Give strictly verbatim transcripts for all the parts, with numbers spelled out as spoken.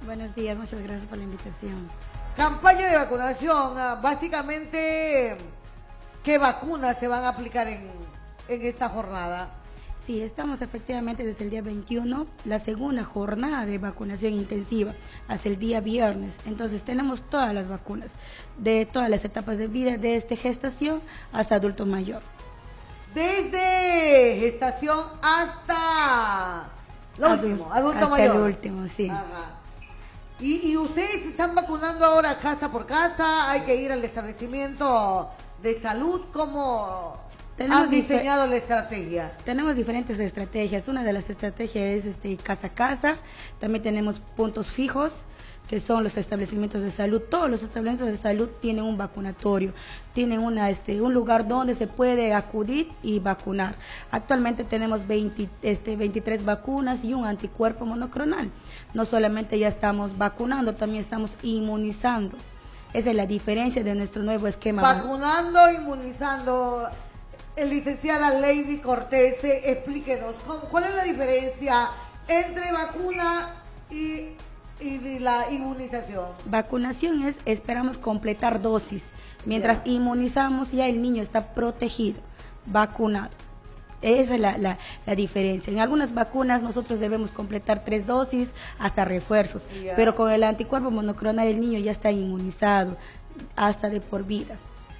Buenos días, muchas gracias por la invitación. Campaña de vacunación, ah, básicamente, ¿qué vacunas se van a aplicar en, en esta jornada? Sí, estamos efectivamente desde el día veintiuno, la segunda jornada de vacunación intensiva, hasta el día viernes. Entonces tenemos todas las vacunas, de todas las etapas de vida, desde gestación hasta adulto mayor. Desde gestación hasta lo Adul- último, adulto hasta mayor. el último, sí. Ajá. ¿Y, y ustedes se están vacunando ahora casa por casa? ¿Hay que ir al establecimiento de salud? ¿Cómo Tenemos han diseñado la estrategia? Tenemos diferentes estrategias. Una de las estrategias es este, casa a casa. También tenemos puntos fijos, que son los establecimientos de salud. Todos los establecimientos de salud tienen un vacunatorio, tienen una, este, un lugar donde se puede acudir y vacunar. Actualmente tenemos veinte, este, veintitrés vacunas y un anticuerpo monoclonal. No solamente ya estamos vacunando, también estamos inmunizando. Esa es la diferencia de nuestro nuevo esquema. Vacunando, inmunizando. El licenciada Lady Cortés, explíquenos, ¿cuál es la diferencia entre vacuna y, y la inmunización? Vacunación es, esperamos completar dosis, mientras Yeah. inmunizamos ya el niño está protegido, vacunado. Esa es la, la, la diferencia. En algunas vacunas nosotros debemos completar tres dosis hasta refuerzos, Yeah. pero con el anticuerpo monoclonal el niño ya está inmunizado hasta de por vida.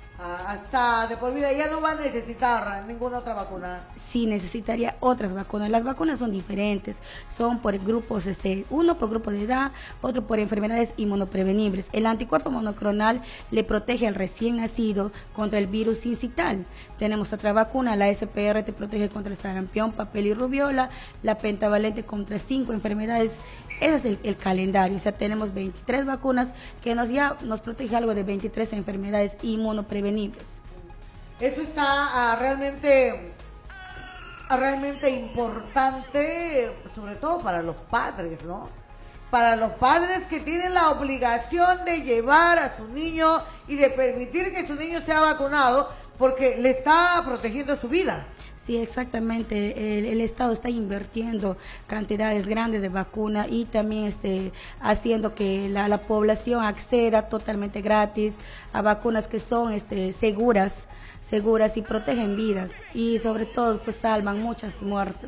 Hasta de por vida, ya no va a necesitar ninguna otra vacuna. Sí, necesitaría otras vacunas. Las vacunas son diferentes, son por grupos, este, uno por grupo de edad, otro por enfermedades inmunoprevenibles. El anticuerpo monoclonal le protege al recién nacido contra el virus sincital. Tenemos otra vacuna, la S P R te protege contra el sarampión, papel y rubiola, la pentavalente contra cinco enfermedades. Ese es el, el calendario, o sea, tenemos veintitrés vacunas que nos ya nos protege algo de veintitrés enfermedades inmunoprevenibles. Eso está uh, realmente, uh, realmente importante, sobre todo para los padres, ¿no? Para los padres que tienen la obligación de llevar a su niño y de permitir que su niño sea vacunado porque le está protegiendo su vida. Sí, exactamente. El, el Estado está invirtiendo cantidades grandes de vacuna y también este, haciendo que la, la población acceda totalmente gratis a vacunas que son este, seguras, seguras y protegen vidas y sobre todo pues salvan muchas muertes.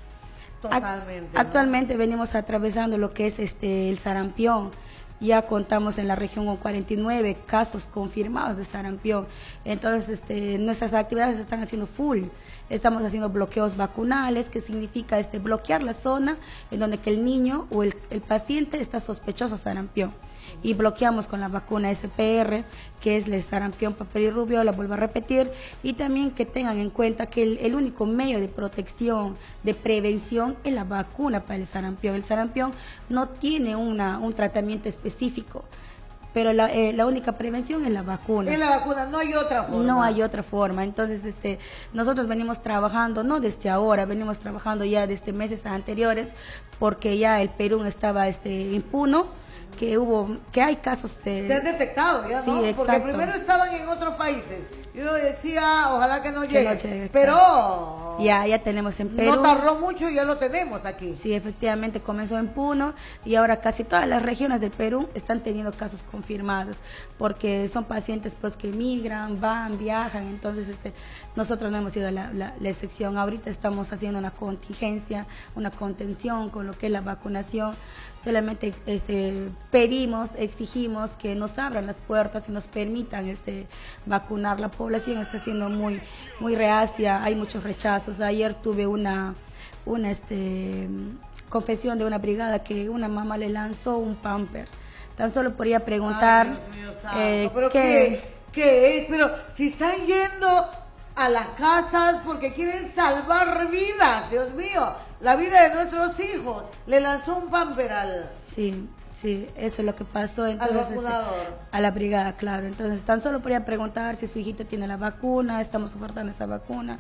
Totalmente. ¿No? Actualmente venimos atravesando lo que es este, el sarampión. Ya contamos en la región con cuarenta y nueve casos confirmados de sarampión. Entonces, este, nuestras actividades se están haciendo full. Estamos haciendo bloqueos vacunales, que significa este, bloquear la zona en donde que el niño o el, el paciente está sospechoso de sarampión. Y bloqueamos con la vacuna S P R, que es el sarampión, papel y rubiola, vuelvo a repetir, y también que tengan en cuenta que el, el único medio de protección, de prevención, es la vacuna para el sarampión. El sarampión no tiene una, un tratamiento específico, pero la, eh, la única prevención es la vacuna. Es la vacuna, no hay otra forma. No hay otra forma. Entonces, este, nosotros venimos trabajando, no desde ahora, venimos trabajando ya desde meses anteriores, porque ya el Perú estaba este, impuno, que hubo, que hay casos de... Se han detectado ya, ¿no? Sí, porque exacto. primero estaban en otros países. Y uno decía, ojalá que no Que llegue. no llegue, pero... Ya, ya tenemos en Perú. No tardó mucho y ya lo tenemos aquí. Sí, efectivamente comenzó en Puno y ahora casi todas las regiones del Perú están teniendo casos confirmados, porque son pacientes pues que migran, van, viajan, entonces este, nosotros no hemos sido la, la, la excepción. Ahorita estamos haciendo una contingencia, una contención con lo que es la vacunación. Solamente este, pedimos, exigimos que nos abran las puertas y nos permitan este, vacunar. La población está siendo muy, muy reacia, hay muchos rechazos. Ayer tuve una, una este, confesión de una brigada que una mamá le lanzó un pamper. Tan solo podría preguntar... Ay, Dios mío santo, eh, ¿pero ¿qué? qué, qué es? Pero si están yendo a las casas porque quieren salvar vidas, Dios mío, la vida de nuestros hijos. Le lanzó un pamper al... Sí, sí, eso es lo que pasó. Entonces, al vacunador. Este, a la brigada, claro. Entonces, tan solo podría preguntar si su hijito tiene la vacuna, estamos ofertando esta vacuna.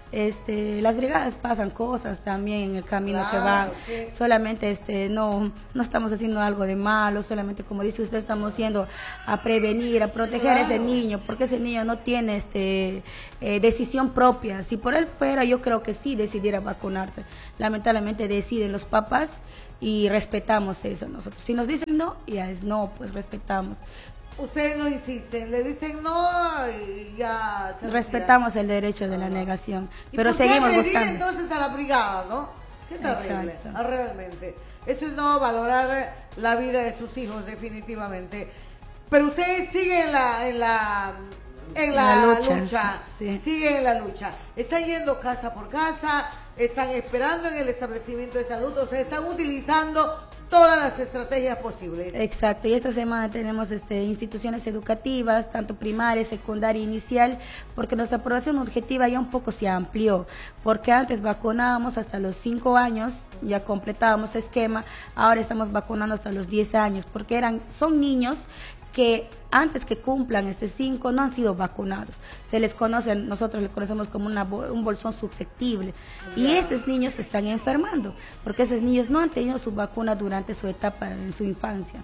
este, las brigadas pasan cosas también en el camino Claro, que van. sí. Solamente este, no, no estamos haciendo algo de malo, solamente como dice usted, estamos yendo a prevenir, a proteger a ese Claro. niño, porque ese niño no tiene este, eh, decisión propia. Si por él fuera, yo creo que sí decidiera vacunarse. Lamentablemente deciden los papás y respetamos eso nosotros. Si nos dicen no, ya es no, pues respetamos. Ustedes no insisten, le dicen no y ya se Respetamos el derecho de la negación, ¿Y pero por qué seguimos agredir buscando. entonces a la brigada, no? Qué terrible, Exacto. ah, realmente. Eso es no valorar la vida de sus hijos, definitivamente. Pero ustedes siguen en la, en la, en la, La lucha, lucha, sí. siguen en la lucha. Están yendo casa por casa, están esperando en el establecimiento de salud, o sea, están utilizando todas las estrategias posibles. Exacto, y esta semana tenemos este, instituciones educativas, tanto primaria, secundaria, inicial, porque nuestra población objetiva ya un poco se amplió, porque antes vacunábamos hasta los cinco años, ya completábamos esquema, ahora estamos vacunando hasta los diez años, porque eran, son niños que antes que cumplan este cinco no han sido vacunados. Se les conoce, nosotros le conocemos como una, un bolsón susceptible. Y esos niños se están enfermando, porque esos niños no han tenido su vacuna durante su etapa en su infancia.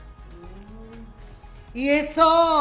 Y eso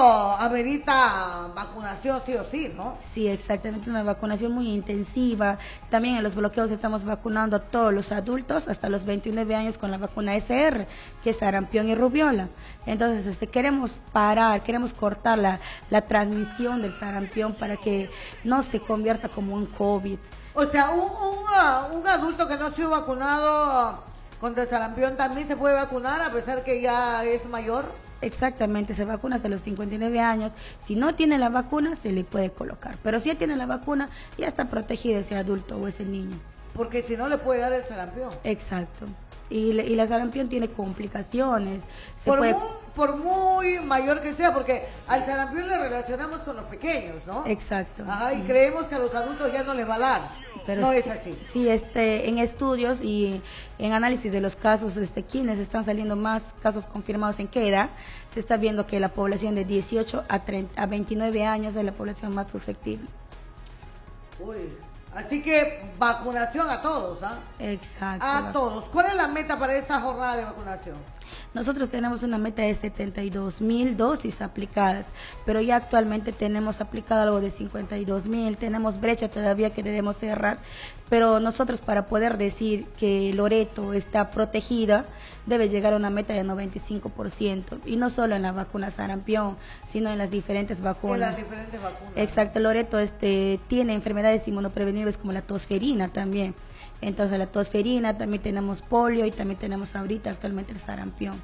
amerita vacunación sí o sí, ¿no? Sí, exactamente, una vacunación muy intensiva. También en los bloqueos estamos vacunando a todos los adultos hasta los veintinueve años con la vacuna S R, que es sarampión y rubiola. Entonces, este, queremos parar, queremos cortar la, la transmisión del sarampión para que no se convierta como un COVID. O sea, un, un, uh, un adulto que no ha sido vacunado uh, contra el sarampión también se puede vacunar a pesar que ya es mayor. Exactamente, se vacuna hasta los cincuenta y nueve años. Si no tiene la vacuna, se le puede colocar. Pero si ya tiene la vacuna, ya está protegido ese adulto o ese niño. Porque si no le puede dar el sarampión. Exacto. Y, le, y la sarampión tiene complicaciones. Se Por, puede... muy, por muy mayor que sea, porque al sarampión le relacionamos con los pequeños, ¿no? Exacto. Ajá, y creemos que a los adultos ya no les va a dar. Pero no sí, es así. Sí, este, en estudios y en análisis de los casos, este, quienes están saliendo más casos confirmados en qué edad, se está viendo que la población de dieciocho a, treinta, a veintinueve años es la población más susceptible. Uy, así que vacunación a todos, ¿ah? Exacto. A todos. ¿Cuál es la meta para esta jornada de vacunación? Nosotros tenemos una meta de setenta y dos mil dosis aplicadas, pero ya actualmente tenemos aplicado algo de cincuenta y dos mil, tenemos brecha todavía que debemos cerrar, pero nosotros para poder decir que Loreto está protegida, debe llegar a una meta de noventa y cinco por ciento, y no solo en la vacuna sarampión, sino en las diferentes vacunas. En las diferentes vacunas. Exacto, Loreto este, tiene enfermedades inmunoprevenibles como la tosferina también. Entonces la tosferina, también tenemos polio y también tenemos ahorita actualmente el sarampión.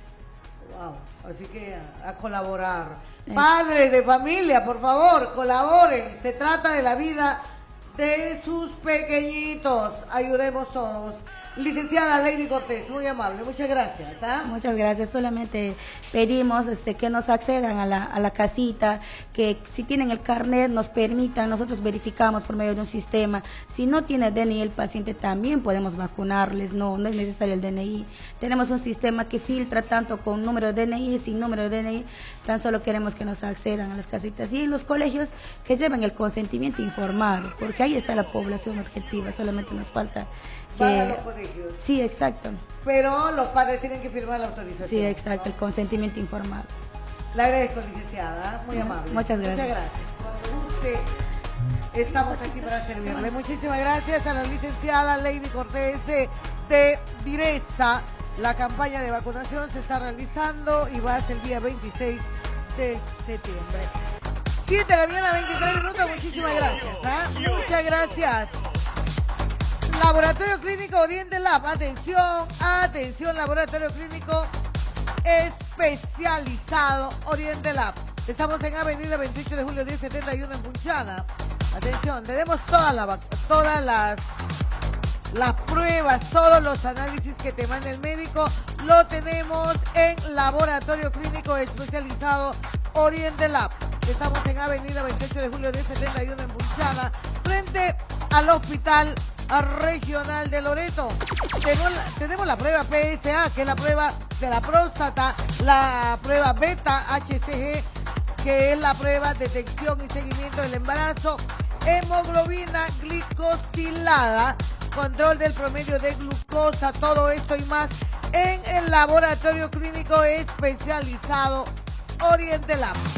Wow, así que a, a colaborar. Eh. Padres de familia, por favor, colaboren. Se trata de la vida de sus pequeñitos. Ayudemos todos. Licenciada Lady Cortés, muy amable, muchas gracias. ¿Ah? Muchas gracias, solamente pedimos este, que nos accedan a la, a la casita, que si tienen el carnet nos permitan, nosotros verificamos por medio de un sistema, si no tiene D N I el paciente también podemos vacunarles, no, no es necesario el D N I, tenemos un sistema que filtra tanto con número de D N I y sin número de D N I, tan solo queremos que nos accedan a las casitas y en los colegios que lleven el consentimiento informado, porque ahí está la población objetiva, solamente nos falta que... Para los colegios. Sí, exacto. Pero los padres tienen que firmar la autorización. Sí, exacto, ¿no? el consentimiento informado. Le agradezco, licenciada, muy amable. Muchas gracias. Muchas gracias. Cuando guste, estamos aquí para servirle. Muchísimas gracias a la licenciada Lady Cortés de Direza. La campaña de vacunación se está realizando y va a ser el día veintiséis de septiembre. siete de la mañana, veintitrés minutos. Muchísimas gracias. ¿eh? Muchas gracias. Laboratorio Clínico Oriente Lab, atención, atención, Laboratorio Clínico Especializado Oriente Lab. Estamos en Avenida veintiocho de julio diez setenta y uno en Punchana. Atención, tenemos todas la, todas las, las pruebas, todos los análisis que te manda el médico, lo tenemos en Laboratorio Clínico Especializado Oriente Lab. Estamos en Avenida veintiocho de julio diez setenta y uno en Punchana, frente al Hospital Regional de Loreto. Tenemos la, tenemos la prueba P S A, que es la prueba de la próstata, la prueba beta H C G, que es la prueba de detección y seguimiento del embarazo, hemoglobina glicosilada, control del promedio de glucosa, todo esto y más en el laboratorio clínico especializado Oriente Lab.